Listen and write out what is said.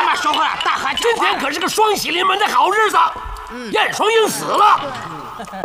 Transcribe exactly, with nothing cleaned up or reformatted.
咱们说话大喊。 今天可是个双喜临门的好日子，燕双英死了。